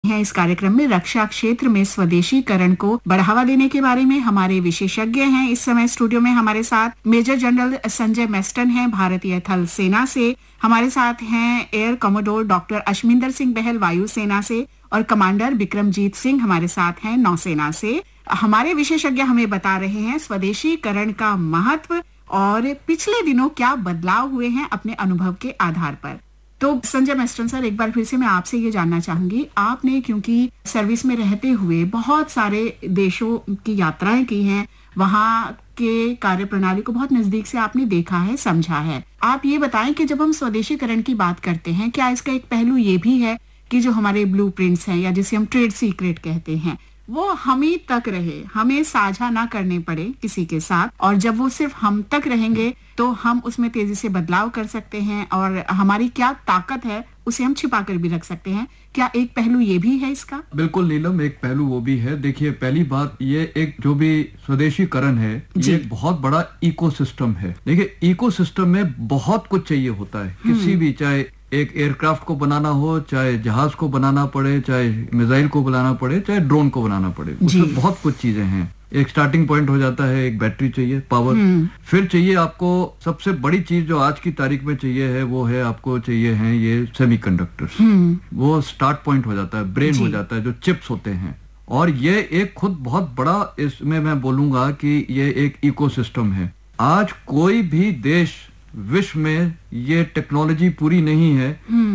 हैं इस कार्यक्रम में रक्षा क्षेत्र में स्वदेशीकरण को बढ़ावा देने के बारे में। हमारे विशेषज्ञ हैं इस समय स्टूडियो में हमारे साथ मेजर जनरल संजय मेस्टन हैं भारतीय थल सेना से, हमारे साथ हैं एयर कमोडोर डॉक्टर अशमिंदर सिंह बहल वायुसेना से और कमांडर विक्रमजीत सिंह हमारे साथ हैं नौसेना से। हमारे विशेषज्ञ हमें बता रहे हैं स्वदेशीकरण का महत्व और पिछले दिनों क्या बदलाव हुए हैं अपने अनुभव के आधार पर। तो संजय मेस्टन सर, एक बार फिर से मैं आपसे ये जानना चाहूंगी, आपने क्योंकि सर्विस में रहते हुए बहुत सारे देशों की यात्राएं की हैं, वहाँ के कार्य प्रणाली को बहुत नजदीक से आपने देखा है, समझा है। आप ये बताएं कि जब हम स्वदेशीकरण की बात करते हैं, क्या इसका एक पहलू ये भी है कि जो हमारे ब्लूप्रिंट्स हैं या जिसे हम ट्रेड सीक्रेट कहते हैं, वो हम ही तक रहे, हमें साझा ना करने पड़े किसी के साथ, और जब वो सिर्फ हम तक रहेंगे तो हम उसमें तेजी से बदलाव कर सकते हैं और हमारी क्या ताकत है उसे हम छिपा कर भी रख सकते हैं। क्या एक पहलू ये भी है इसका? बिल्कुल नीलम, एक पहलू वो भी है। देखिए, पहली बात ये एक जो भी स्वदेशीकरण है ये एक बहुत बड़ा इकोसिस्टम है। देखिए, इकोसिस्टम में बहुत कुछ चाहिए होता है, किसी भी, चाहे एक एयरक्राफ्ट को बनाना हो, चाहे जहाज को बनाना पड़े, चाहे मिसाइल को बनाना पड़े, चाहे ड्रोन को बनाना पड़े, उसमें बहुत कुछ चीजें हैं। एक स्टार्टिंग पॉइंट हो जाता है, एक बैटरी चाहिए, पावर, फिर चाहिए आपको सबसे बड़ी चीज जो आज की तारीख में चाहिए है, वो है आपको चाहिए है ये सेमीकंडक्टर्स। वो स्टार्ट पॉइंट हो जाता है, ब्रेन हो जाता है, जो चिप्स होते हैं। और ये एक खुद बहुत बड़ा, इसमें मैं बोलूंगा कि ये एक इकोसिस्टम है। आज कोई भी देश विश्व में ये टेक्नोलॉजी पूरी नहीं है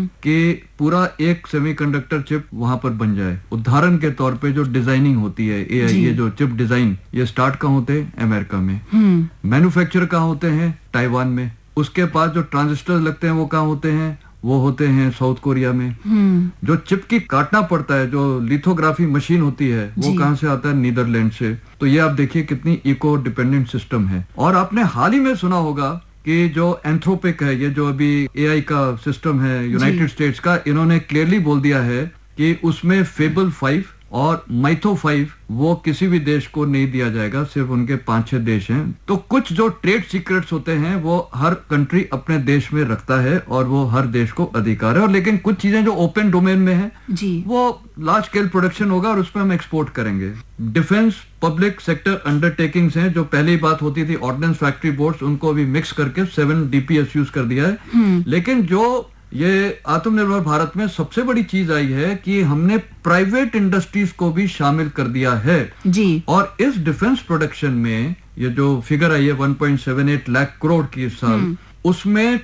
कि पूरा एक सेमीकंडक्टर चिप वहां पर बन जाए। उदाहरण के तौर पे जो डिजाइनिंग होती है, ये जो चिप डिजाइन, ये स्टार्ट कहाँ होते हैं? अमेरिका में। मैन्युफैक्चर कहाँ होते हैं? ताइवान में। उसके पास जो ट्रांजिस्टर लगते हैं वो कहाँ होते हैं? वो होते हैं साउथ कोरिया में। जो चिप की काटना पड़ता है, जो लिथोग्राफी मशीन होती है, वो कहाँ से आता है? नीदरलैंड से। तो ये आप देखिए कितनी इको डिपेंडेंट सिस्टम है। और आपने हाल ही में सुना होगा कि जो एंथ्रोपिक है, ये जो अभी एआई का सिस्टम है यूनाइटेड स्टेट्स का, इन्होंने क्लियरली बोल दिया है कि उसमें फेबल 5 और माइथो 5 वो किसी भी देश को नहीं दिया जाएगा, सिर्फ उनके 5-6 देश हैं। तो कुछ जो ट्रेड सीक्रेट्स होते हैं वो हर कंट्री अपने देश में रखता है और वो हर देश को अधिकार है। और लेकिन कुछ चीजें जो ओपन डोमेन में है वो लार्ज स्केल प्रोडक्शन होगा और उसमें हम एक्सपोर्ट करेंगे। डिफेंस पब्लिक सेक्टर अंडरटेकिंग्स हैं, जो पहली बात होती थी ऑर्डिनेंस फैक्ट्री बोर्ड्स, उनको अभी मिक्स करके 7 DPSUs कर दिया है। लेकिन जो ये आत्मनिर्भर भारत में सबसे बड़ी चीज आई है कि हमने प्राइवेट इंडस्ट्रीज को भी शामिल कर दिया है जी। और इस डिफेंस प्रोडक्शन में ये जो फिगर आई है 1.78 लाख करोड़ की इस साल, उसमें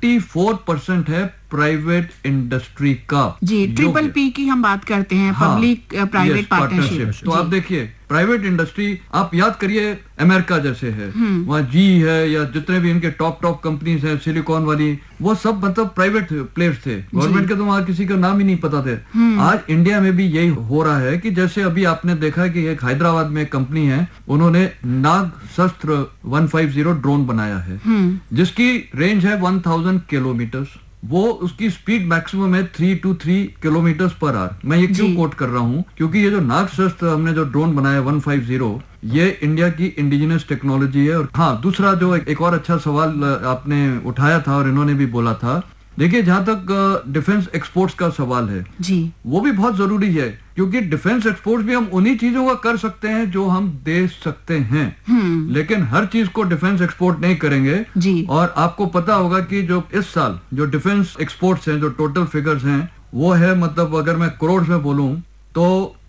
24% है प्राइवेट इंडस्ट्री का जी। ट्रिपल P की हम बात करते हैं, पब्लिक प्राइवेट पार्टनरशिप। तो आप देखिए प्राइवेट इंडस्ट्री, आप याद करिए अमेरिका जैसे है, वहाँ जी है या जितने भी इनके टॉप कंपनीज हैं, सिलिकॉन वाली, वो सब मतलब प्राइवेट प्लेयर्स थे। गवर्नमेंट के तो वहाँ किसी का नाम ही नहीं पता थे। आज इंडिया में भी यही हो रहा है कि जैसे अभी आपने देखा कि एक हैदराबाद में एक कंपनी है, उन्होंने नाग शस्त्र 150 ड्रोन बनाया है, जिसकी रेंज है 1000 किलोमीटर। वो उसकी स्पीड मैक्सिमम है 3 to 3 किलोमीटर पर आवर। मैं ये क्यों कोट कर रहा हूँ? क्योंकि ये जो नागशस्त्र हमने जो ड्रोन बनाया 150, ये इंडिया की इंडिजिनस टेक्नोलॉजी है। और हाँ, दूसरा जो एक और अच्छा सवाल आपने उठाया था और इन्होंने भी बोला था, देखिए जहां तक डिफेंस एक्सपोर्ट्स का सवाल है जी, वो भी बहुत जरूरी है, क्योंकि डिफेंस एक्सपोर्ट्स भी हम उन्हीं चीजों का कर सकते हैं जो हम दे सकते हैं। लेकिन हर चीज को डिफेंस एक्सपोर्ट नहीं करेंगे जी। और आपको पता होगा कि जो इस साल जो डिफेंस एक्सपोर्ट्स हैं, जो टोटल फिगर्स हैं, वो है, मतलब अगर मैं करोड़ में बोलूं तो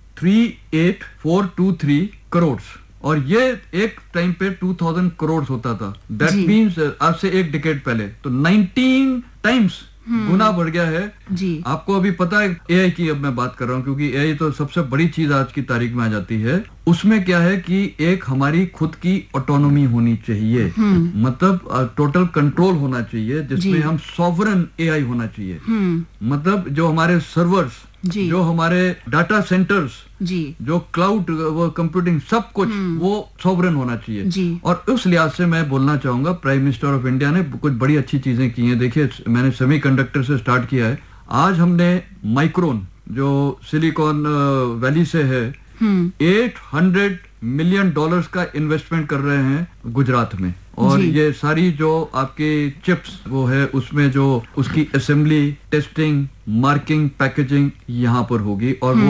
38423 करोड़। और ये एक टाइम पे 2000 करोड़ होता था। दैट मीन्स आज से एक डिकेड पहले तो 19 टाइम्स गुना बढ़ गया है जी। आपको अभी पता है एआई की, अब मैं बात कर रहा हूँ क्योंकि एआई तो सबसे बड़ी चीज आज की तारीख में आ जाती है। उसमें क्या है कि एक हमारी खुद की ऑटोनोमी होनी चाहिए, मतलब टोटल कंट्रोल होना चाहिए, जिसमें हम सॉवरन एआई होना चाहिए। मतलब जो हमारे सर्वर्स, जो हमारे डाटा सेंटर्स जी, जो क्लाउड वो कंप्यूटिंग, सब कुछ वो सॉवरन होना चाहिए जी। और उस लिहाज से मैं बोलना चाहूंगा प्राइम मिनिस्टर ऑफ इंडिया ने कुछ बड़ी अच्छी चीजें की हैं। देखिए, मैंने सेमीकंडक्टर से स्टार्ट किया है। आज हमने माइक्रोन जो सिलिकॉन वैली से है, $800 मिलियन का इन्वेस्टमेंट कर रहे हैं गुजरात में। और ये सारी जो आपके चिप्स वो है, उसमें जो उसकी असेंबली, टेस्टिंग, मार्किंग, पैकेजिंग यहाँ पर होगी और वो